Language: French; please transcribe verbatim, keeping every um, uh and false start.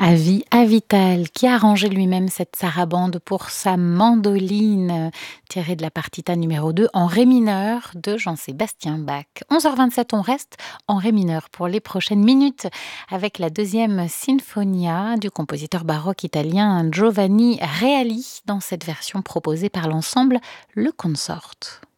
Avis Avital, qui a arrangé lui-même cette sarabande pour sa mandoline, euh, tirée de la partita numéro deux en ré mineur de Jean-Sébastien Bach. onze heures vingt-sept, on reste en ré mineur pour les prochaines minutes avec la deuxième Sinfonia du compositeur baroque italien Giovanni Reali dans cette version proposée par l'ensemble Le Consort.